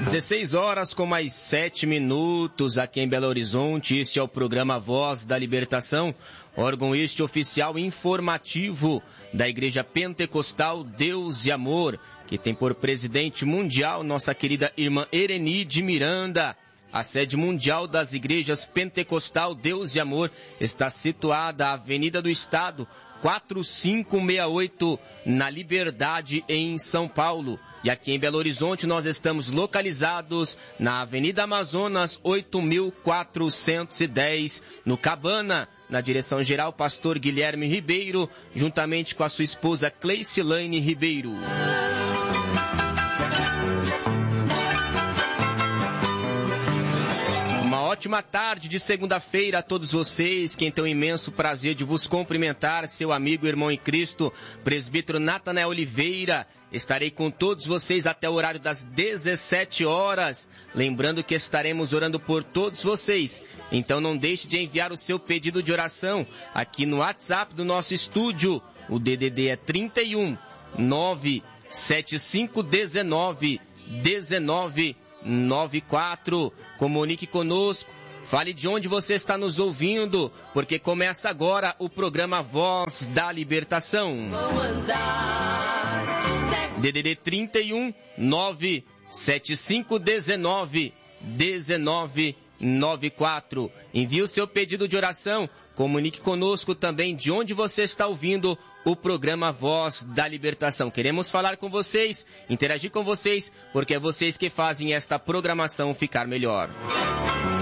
16 horas com mais 7 minutos aqui em Belo Horizonte. Este é o programa Voz da Libertação, órgão este oficial informativo da Igreja Pentecostal Deus e Amor, que tem por presidente mundial nossa querida irmã Ereni de Miranda. A sede mundial das igrejas Pentecostal Deus e Amor está situada na Avenida do Estado, 4568, na Liberdade, em São Paulo. E aqui em Belo Horizonte nós estamos localizados na Avenida Amazonas, 8410, no Cabana, na direção geral Pastor Guilherme Ribeiro, juntamente com a sua esposa Cleicilane Ribeiro. Ótima tarde de segunda-feira a todos vocês, quem tem o imenso prazer de vos cumprimentar, seu amigo, irmão em Cristo, presbítero Natanael Oliveira. Estarei com todos vocês até o horário das 17 horas, lembrando que estaremos orando por todos vocês. Então não deixe de enviar o seu pedido de oração aqui no WhatsApp do nosso estúdio. O DDD é 31 97519 1994. Comunique conosco, fale de onde você está nos ouvindo, porque começa agora o programa Voz da Libertação. DDD 31 97519 1994. Envie o seu pedido de oração. Comunique conosco também de onde você está ouvindo o programa Voz da Libertação. Queremos falar com vocês, interagir com vocês, porque é vocês que fazem esta programação ficar melhor.